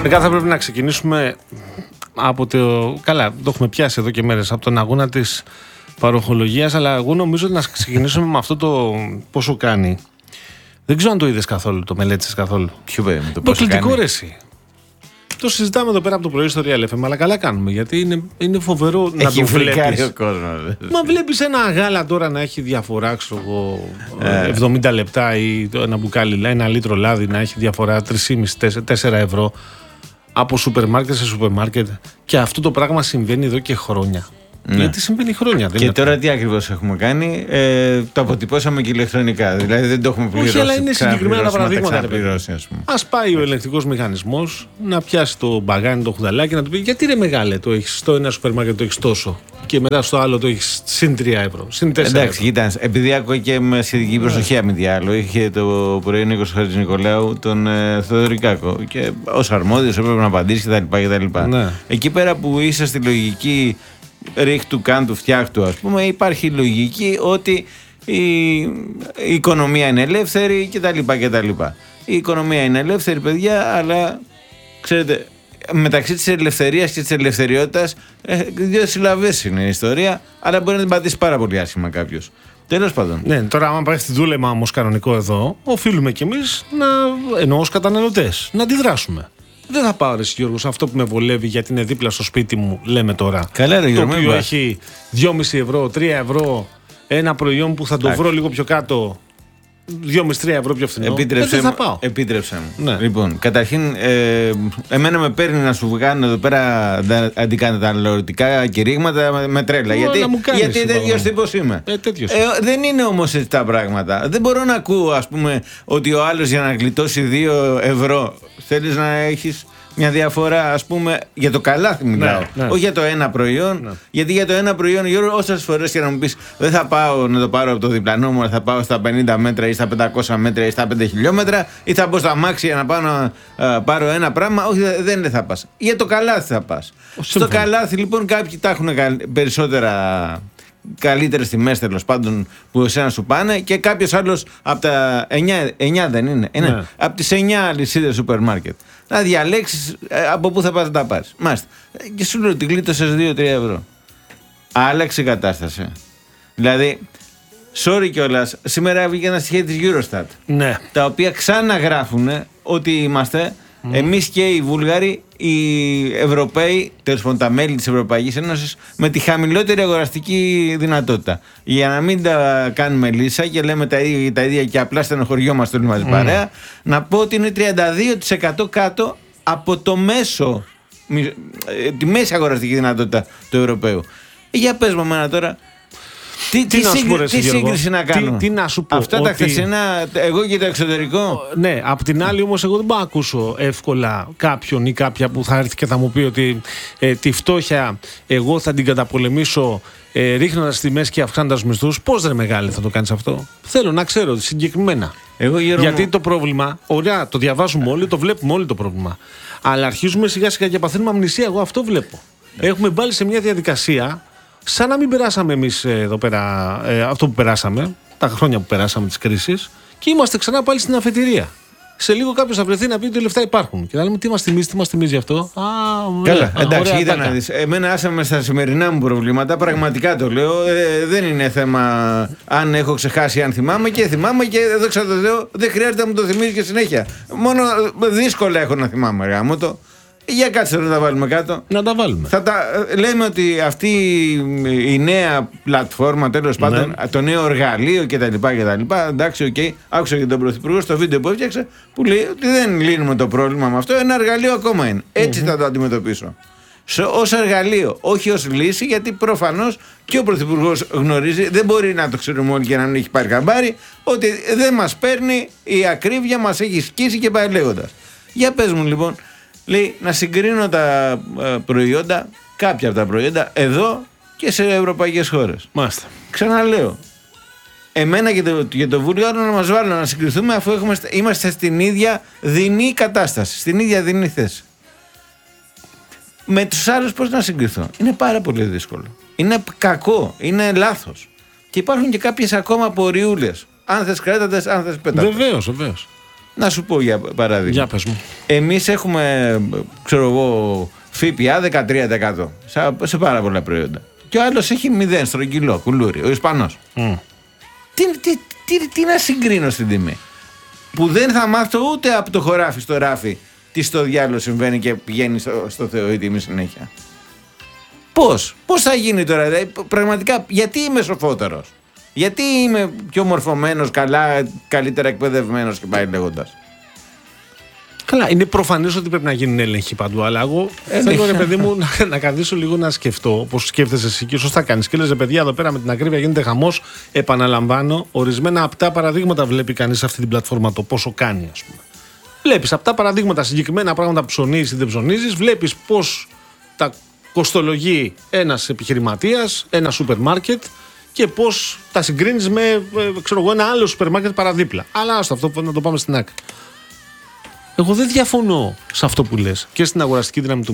Θα πρέπει να ξεκινήσουμε από το. Καλά, το έχουμε πιάσει εδώ και μέρες, από τον αγώνα της παροχολογίας, αλλά εγώ νομίζω ότι να ξεκινήσουμε με αυτό το πόσο κάνει. Δεν ξέρω αν το είδες καθόλου, το μελέτησες καθόλου. Ποιο παιδί, το προκλητικό ρε εσύ. Το συζητάμε εδώ πέρα από το πρωί στο Real FM, αλλά καλά κάνουμε, γιατί είναι φοβερό να το βλέπεις. Ο κόσμος. Μα βλέπεις ένα γάλα τώρα να έχει διαφορά, ξέρω εγώ, 70 λεπτά ή ένα μπουκάλι, ένα λίτρο λάδι να έχει διαφορά 3,5-4 ευρώ από σούπερ μάρκετ σε σούπερ μάρκετ, και αυτό το πράγμα συμβαίνει εδώ και χρόνια. Ναι. Γιατί συμβαίνει χρόνια. Και τώρα τι ακριβώς έχουμε κάνει, το αποτυπώσαμε και ηλεκτρονικά. Δηλαδή δεν το έχουμε πληρώσει. Όχι, αλλά είναι συγκεκριμένα τα παραδείγματα. Ας πάει ο ελεγκτικός μηχανισμός να πιάσει το μπαγάνι, το χουδαλάκι, να του πει: γιατί ρε μεγάλε, το έχεις στο ένα σούπερ μάρκετ το έχεις τόσο, και μετά στο άλλο το έχεις συν 3 ευρώ, συν 4 ευρώ. Εντάξει, κοίτα, επειδή ακούω και με σχετική προσοχή, αν μη τι άλλο, είχε το πρωί ο Νίκος Χατζηνικολάου τον Θοδωρικάκο και ως αρμόδιος έπρεπε να απαντήσει κτλ. Ναι. Εκεί πέρα που είσαι στη λογική ρίχτου, κάντου, φτιάχτου, ας πούμε, υπάρχει λογική ότι η οικονομία είναι ελεύθερη κτλ. Η οικονομία είναι ελεύθερη, παιδιά, αλλά ξέρετε, μεταξύ της ελευθερίας και της ελευθεριότητας, δύο συλλαβές είναι η ιστορία, αλλά μπορεί να την πατήσει πάρα πολύ άσχημα κάποιος. Τέλος πάντων. Ναι, τώρα, άμα πάει στη δούλεμα όμως κανονικό εδώ, οφείλουμε κι εμείς ενώ ως καταναλωτές, να αντιδράσουμε. Δεν θα πάω, ρε Γιώργο, σε αυτό που με βολεύει γιατί είναι δίπλα στο σπίτι μου, λέμε τώρα. Καλά, ρε, το οποίο έχει 2,5 ευρώ, 3 ευρώ, ένα προϊόν που θα το βρω λίγο πιο κάτω, 2,5-3 ευρώ πιο φθηνό. Δεν θα πάω. Επίτρεψε μου. Ναι. Λοιπόν, καταρχήν, εμένα με παίρνει να σου βγάλω εδώ πέρα αντικαταναλωτικά κηρύγματα με τρέλα. Γιατί τέτοιος τύπος είμαι. Δεν είναι όμως έτσι τα πράγματα. Δεν μπορώ να ακούω, ας πούμε, ότι ο άλλος για να γλιτώσει 2 ευρώ θέλεις να έχεις μια διαφορά, ας πούμε, για το καλάθι μιλάω. Ναι. Όχι για το ένα προϊόν. Ναι. Γιατί για το ένα προϊόν, Γιώργο, όσες φορές και να μου πεις, δεν θα πάω να το πάρω από το διπλανό μου, θα πάω στα 50 μέτρα ή στα 500 μέτρα ή στα 5 χιλιόμετρα, ή θα μπω στα αμάξια να πάω να πάρω ένα πράγμα. Όχι, δεν θα πας. Για το καλάθι θα πας. Στο καλάθι, λοιπόν, κάποιοι τα έχουν περισσότερα. Καλύτερες τιμές, τέλος πάντων, που εσένα σου πάνε, και κάποιος άλλος από τα 9 δεν είναι. Ναι. Από τις 9 αλυσίδες σούπερ μάρκετ. Να διαλέξεις από πού θα πας να τα πάρεις. Μάλιστα. Και σου λέω ότι γλίτωσες 2-3 ευρώ. Άλλαξε η κατάσταση. Δηλαδή, sorry κιόλας, σήμερα βγήκε ένα στοιχείο της Eurostat. Ναι. Τα οποία ξαναγράφουν ότι είμαστε. Εμείς και οι Βούλγαροι, οι Ευρωπαίοι, τέλος πάντων τα μέλη της Ευρωπαϊκής Ένωσης, με τη χαμηλότερη αγοραστική δυνατότητα. Για να μην τα κάνουμε λύσα και λέμε τα ίδια και απλά στενοχωριόμαστε όλοι μαζί παρέα, να πω ότι είναι 32% κάτω από το μέσο, τη μέση αγοραστική δυνατότητα του Ευρωπαίου. Για πες μου εμένα τώρα. Τι σύγκριση να κάνω. Τι να σου πω. Αυτά τα χθεσινά, εγώ και το εξωτερικό. Ναι, απ' την άλλη όμως, εγώ δεν μπορώ να ακούσω εύκολα κάποιον ή κάποια που θα έρθει και θα μου πει ότι τη φτώχεια εγώ θα την καταπολεμήσω ρίχνοντας τιμές και αυξάνοντας μισθούς. Πώς, ρε μεγάλε, θα το κάνεις αυτό? Θέλω να ξέρω συγκεκριμένα. Γιατί το πρόβλημα, ωραία, το διαβάζουμε όλοι, το βλέπουμε όλοι το πρόβλημα. Αλλά αρχίζουμε σιγά σιγά και παθαίνουμε αμνησία. Εγώ αυτό βλέπω. Έχουμε μπάλει σε μια διαδικασία. Σαν να μην περάσαμε εμείς εδώ πέρα αυτό που περάσαμε, τα χρόνια που περάσαμε της κρίσης, και είμαστε ξανά πάλι στην αφετηρία. Σε λίγο κάποιος θα βρεθεί να πει ότι λεφτά υπάρχουν. Και θα λέμε τι μας θυμίζει γι' αυτό. Καλά, εντάξει, κοίτα να δεις. Εμένα άσε με στα σημερινά μου προβλήματα, πραγματικά το λέω. Δεν είναι θέμα αν έχω ξεχάσει, αν θυμάμαι, και θυμάμαι, και δόξα τω Θεώ δεν χρειάζεται να μου το θυμίζει και συνέχεια. Μόνο δύσκολα έχω να θυμάμαι, γάμο το. Για κάτσε να τα βάλουμε κάτω. Να τα βάλουμε. Λέμε ότι αυτή η νέα πλατφόρμα, τέλος πάντων, το νέο εργαλείο κτλ. Εντάξει, οκ. Άκουσα και τον Πρωθυπουργό στο βίντεο που έφτιαξε που λέει ότι δεν λύνουμε το πρόβλημα με αυτό. Ένα εργαλείο ακόμα είναι. Έτσι θα το αντιμετωπίσω. Ως εργαλείο, όχι ως λύση, γιατί προφανώς και ο Πρωθυπουργός γνωρίζει, δεν μπορεί να το ξέρουμε όλοι και να μην έχει πάρει χαμπάρι, ότι δεν μας παίρνει, η ακρίβεια μας έχει σκίσει και πάει λέγοντας. Για πες μου λοιπόν. Λέει να συγκρίνω τα προϊόντα, κάποια από τα προϊόντα, εδώ και σε ευρωπαϊκές χώρες. Μάλιστα. Ξαναλέω, εμένα και το Βούλγαρο να μας βάλουν να συγκριθούμε, αφού είμαστε στην ίδια δεινή κατάσταση, στην ίδια δεινή θέση. Με τους άλλους πώς να συγκριθώ? Είναι πάρα πολύ δύσκολο. Είναι κακό, είναι λάθος. Και υπάρχουν και κάποιες ακόμα απορριούλες. Αν θες κράτατες, αν θες πετάτες. Βεβαίως. Να σου πω για παράδειγμα. Για πες μου. Εμείς έχουμε, ξέρω εγώ, ΦΠΑ 13% σε πάρα πολλά προϊόντα. Και ο άλλος έχει 0 στρογγυλό, κουλούρι, ο Ισπανός. Τι να συγκρίνω στην τιμή. Που δεν θα μάθω ούτε από το χωράφι στο ράφι τι στο διάλογο συμβαίνει και πηγαίνει στο Θεό η τιμή συνέχεια. Πώς θα γίνει τώρα, δηλαδή, πραγματικά, γιατί είμαι σοφότερος, γιατί είμαι πιο μορφωμένος, καλύτερα εκπαιδευμένος και πάει λέγοντας. Καλά, είναι προφανές ότι πρέπει να γίνουν έλεγχοι παντού, αλλά εγώ θέλω, ρε παιδί μου, να καθίσω λίγο να σκεφτώ, όπως σκέφτεσαι εσύ και σωστά κάνεις. Και λες, παιδιά, εδώ πέρα με την ακρίβεια γίνεται χαμός. Επαναλαμβάνω, ορισμένα απτά παραδείγματα βλέπει κανείς σε αυτή την πλατφόρμα το πόσο κάνει, ας πούμε. Βλέπεις απτά παραδείγματα, συγκεκριμένα πράγματα που ψωνίζεις ή δεν ψωνίζεις, βλέπεις πώς τα κοστολογεί ένας επιχειρηματίας, ένα σούπερ μάρκετ και πώς τα συγκρίνεις με ένα άλλο σούπερ μάρκετ παραδίπλα. Αλλά άστο αυτό να το πάμε στην άκρη. Εγώ δεν διαφωνώ σε αυτό που λες και στην αγοραστική δύναμη του